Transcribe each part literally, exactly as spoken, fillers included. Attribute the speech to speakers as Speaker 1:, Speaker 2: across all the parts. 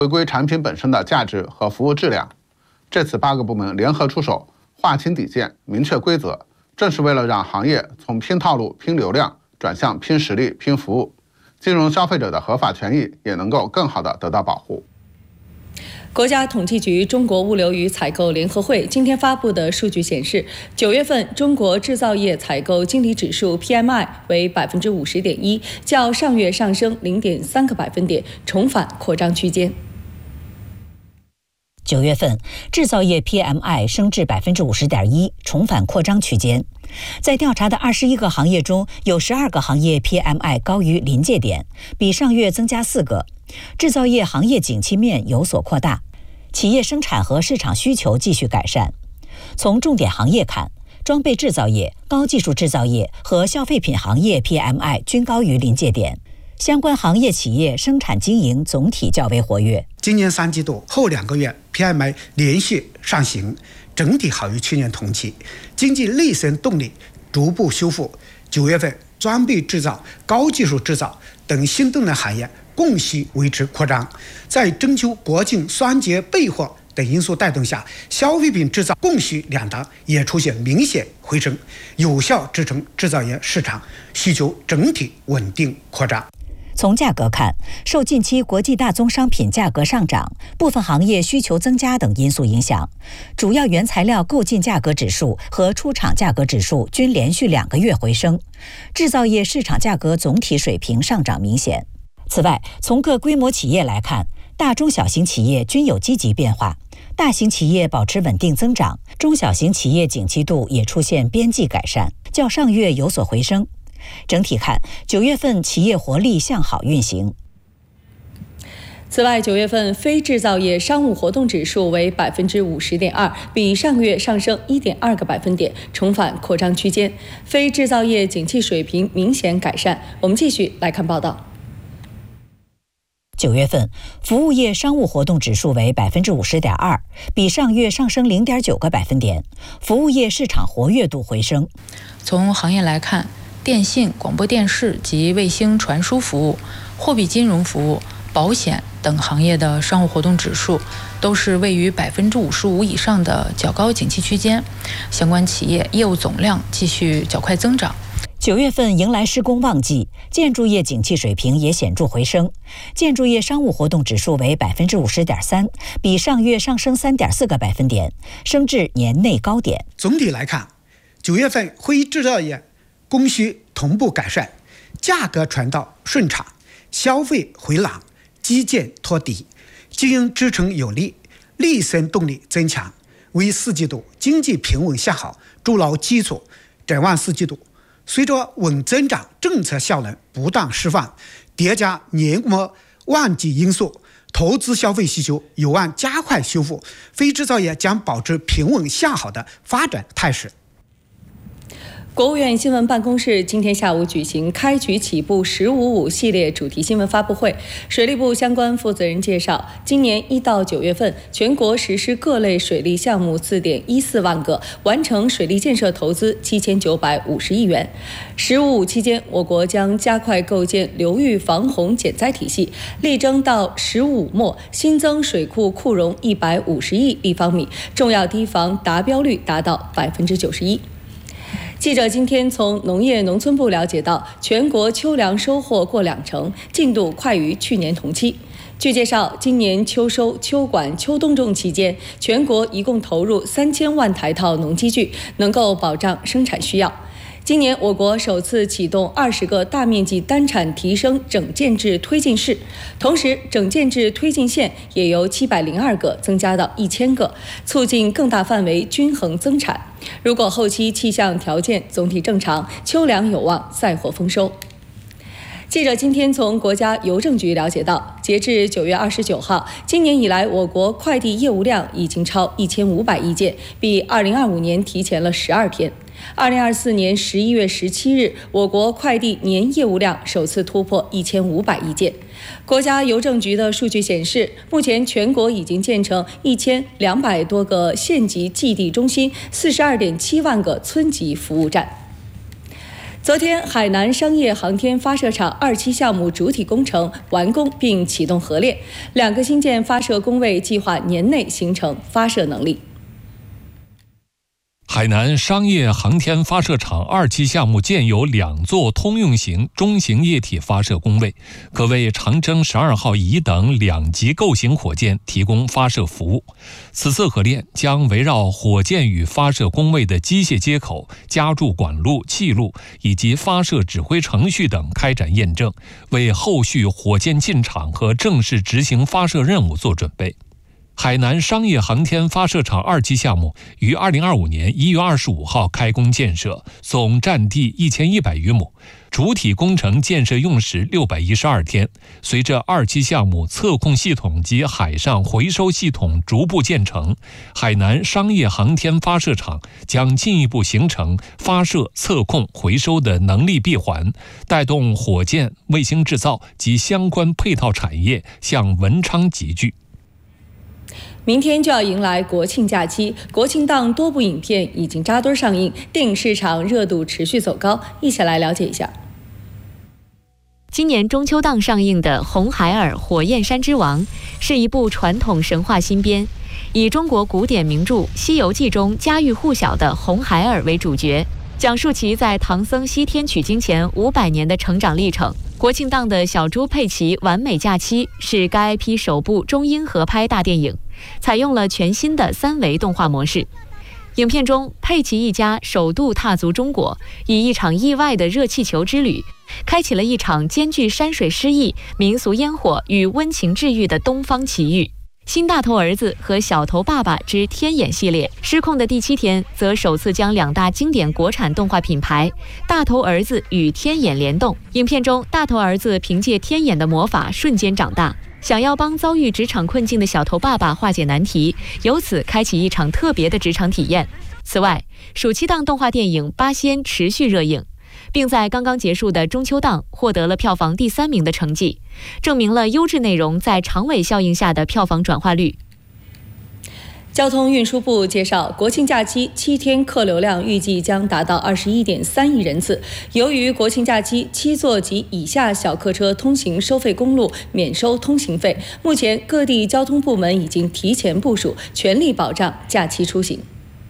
Speaker 1: 回归产品本身的价值和服务质量。这次八个部门联合出手，划清底线，明确规则，正是为了让行业从拼套路、拼流量转向拼实力、拼服务，金融消费者的合法权益也能够更好地得到保护。
Speaker 2: 国家统计局中国物流与采购联合会今天发布的数据显示，九月份中国制造业采购经理指数 P M I 为百分之五十点一，较上月上升零点三个百分点，重返扩张区间。
Speaker 3: 九月份制造业 P M I 升至百分之五十点一，重返扩张区间。在调查的二十一个行业中，有十二个行业 P M I 高于临界点，比上月增加四个。制造业行业景气面有所扩大，企业生产和市场需求继续改善。从重点行业看，装备制造业、高技术制造业和消费品行业 P M I 均高于临界点。相关行业企业生产经营总体较为活跃。
Speaker 4: 今年三季度后两个月 P M I 连续上行，整体好于去年同期，经济内生动力逐步修复。九月份装备制造、高技术制造等新动能行业供需维持扩张，在中秋、国庆、双节备货等因素带动下，消费品制造供需两端也出现明显回升，有效支撑制造业市场需求整体稳定扩张。
Speaker 3: 从价格看，受近期国际大宗商品价格上涨、部分行业需求增加等因素影响，主要原材料购进价格指数和出厂价格指数均连续两个月回升，制造业市场价格总体水平上涨明显。此外，从各规模企业来看，大中小型企业均有积极变化，大型企业保持稳定增长，中小型企业景气度也出现边际改善，较上月有所回升。整体看，九月份企业活力向好运行。
Speaker 2: 此外，九月份非制造业商务活动指数为百分之五十点二，比上个月上升一点二个百分点，重返扩张区间。非制造业景气水平明显改善。我们继续来看报道。
Speaker 3: 九月份服务业商务活动指数为百分之五十点二，比上月上升零点九个百分点，服务业市场活跃度回升。
Speaker 5: 从行业来看，电信、广播电视及卫星传输服务、货币金融服务、保险等行业的商务活动指数都是位于百分之五十五以上的较高景气区间，相关企业业务总量继续较快增长。
Speaker 3: 九月份迎来施工旺季，建筑业景气水平也显著回升，建筑业商务活动指数为百分之五十点三，比上月上升三点四个百分点，升至年内高点。
Speaker 4: 总体来看，九月份非制造业供需同步改善，价格传导顺畅，消费回暖，基建托底，经营支撑有力，内生动力增强，为四季度经济平稳向好筑牢基础。展望四季度，随着稳增长政策效能不断释放，叠加年末旺季因素，投资消费需求有望加快修复，非制造业将保持平稳向好的发展态势。
Speaker 2: 国务院新闻办公室今天下午举行开局起步十五五系列主题新闻发布会。水利部相关负责人介绍，今年一到九月份，全国实施各类水利项目四点一四万个，完成水利建设投资七千九百五十亿元。十五五期间，我国将加快构建流域防洪减灾体系，力争到十五末新增水库库容一百五十亿立方米，重要堤防达标率达到百分之九十一。记者今天从农业农村部了解到，全国秋粮收获过两成，进度快于去年同期。据介绍，今年秋收、秋管、秋冬种期间，全国一共投入三千万台套农机具，能够保障生产需要。今年我国首次启动二十个大面积单产提升整建制推进室，同时整建制推进线也由七百零二个增加到一千个，促进更大范围均衡增产。如果后期气象条件总体正常，秋粮有望再获丰收。记者今天从国家邮政局了解到，截至九月二十九号，今年以来我国快递业务量已经超一千五百亿件，比二零二五年提前了十二天。二零二四年十一月十七日，我国快递年业务量首次突破一千五百亿件。国家邮政局的数据显示，目前全国已经建成一千两百多个县级寄递中心，四十二点七万个村级服务站。 昨天，海南商业航天发射场二期项目主体工程完工并启动核练，两个新建发射工位计划年内形成发射能力。
Speaker 6: 海南商业航天发射场二期项目建有两座通用型中型液体发射工位，可为长征十二号乙等两级构型火箭提供发射服务。此次核练将围绕火箭与发射工位的机械接口、加注管路、气路以及发射指挥程序等开展验证，为后续火箭进场和正式执行发射任务做准备。海南商业航天发射场二期项目于二零二五年一月二十五号开工建设，总占地一千一百余亩，主体工程建设用时六百一十二天。随着二期项目测控系统及海上回收系统逐步建成，海南商业航天发射场将进一步形成发射、测控、回收的能力闭环，带动火箭、卫星制造及相关配套产业向文昌集聚。
Speaker 2: 明天就要迎来国庆假期，国庆档多部影片已经扎堆上映，电影市场热度持续走高，一起来了解一下。
Speaker 7: 今年中秋档上映的《红孩儿火焰山之王》是一部传统神话新编，以中国古典名著《西游记》中家喻户晓的红孩儿为主角，讲述其在唐僧西天取经前五百年的成长历程。国庆档的小猪佩奇完美假期是该 I P 首部中英合拍大电影，采用了全新的三维动画模式。影片中，佩奇一家首度踏足中国，以一场意外的热气球之旅，开启了一场兼具山水诗意、民俗烟火与温情治愈的东方奇遇。新大头儿子和小头爸爸之天眼系列失控的第七天，则首次将两大经典国产动画品牌大头儿子与天眼联动。影片中，大头儿子凭借天眼的魔法瞬间长大，想要帮遭遇职场困境的小头爸爸化解难题，由此开启一场特别的职场体验。此外，暑期档动画电影《八仙》持续热映，并在刚刚结束的中秋档获得了票房第三名的成绩，证明了优质内容在长尾效应下的票房转化率。
Speaker 2: 交通运输部介绍，国庆假期七天客流量预计将达到二十一点三亿人次。由于国庆假期七座及以下小客车通行收费公路免收通行费，目前各地交通部门已经提前部署，全力保障假期出行。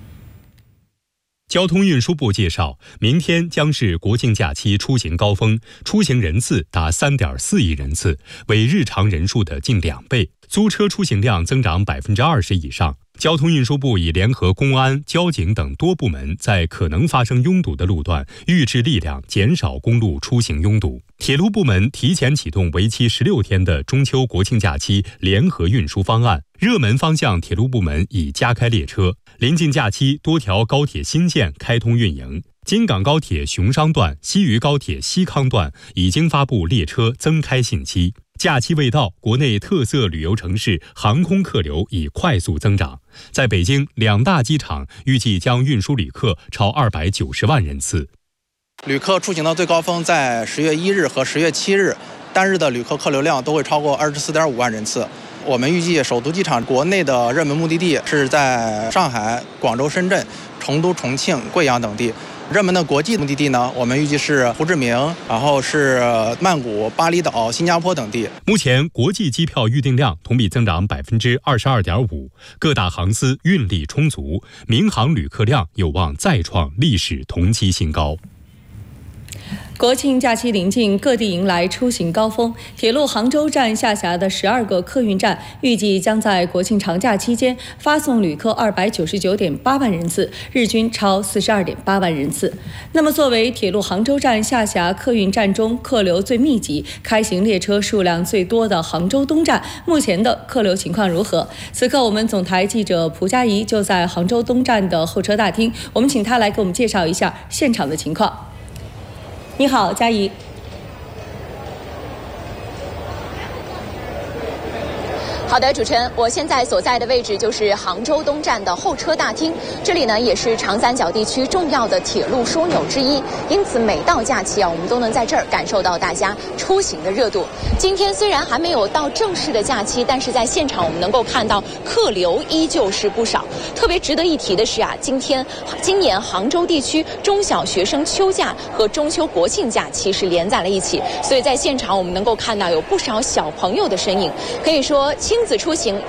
Speaker 8: 交通运输部介绍，明天将是国庆假期出行高峰，出行人次达 三点四亿人次，为日常人数的近两倍，租车出行量增长 百分之二十 以上。交通运输部已联合公安、交警等多部门，在可能发生拥堵的路段预置力量，减少公路出行拥堵。铁路部门提前启动为期十六天的中秋国庆假期联合运输方案，热门方向铁路部门已加开列车。临近假期，多条高铁新线开通运营。京港高铁熊商段、西渝高铁西康段已经发布列车增开信息。假期未到，国内特色旅游城市航空客流已快速增长。在北京，两大机场预计将运输旅客超二百九十万人次。
Speaker 9: 旅客出行的最高峰在十月一日和十月七日，单日的旅客客流量都会超过二十四点五万人次。我们预计首都机场国内的热门目的地是在上海、广州、深圳、成都、重庆、贵阳等地。热门的国际目的地呢，我们预计是胡志明，然后是曼谷、巴厘岛、新加坡等地。
Speaker 8: 目前国际机票预订量同比增长 百分之二十二点五， 各大航司运力充足，民航旅客量有望再创历史同期新高。
Speaker 2: 国庆假期临近，各地迎来出行高峰。铁路杭州站下辖的十二个客运站，预计将在国庆长假期间发送旅客二百九十九点八万人次，日均超四十二点八万人次。那么，作为铁路杭州站下辖客运站中客流最密集、开行列车数量最多的杭州东站，目前的客流情况如何？此刻，我们总台记者蒲佳怡就在杭州东站的候车大厅，我们请她来给我们介绍一下现场的情况。你好，佳怡。
Speaker 10: 好的，主持人，我现在所在的位置就是杭州东站的候车大厅，这里呢也是长三角地区重要的铁路枢纽之一，因此每到假期啊，我们都能在这儿感受到大家出行的热度。今天虽然还没有到正式的假期，但是在现场我们能够看到客流依旧是不少。特别值得一提的是啊，今天今年杭州地区中小学生秋假和中秋国庆假期是连在了一起，所以在现场我们能够看到有不少小朋友的身影，可以说亲子出行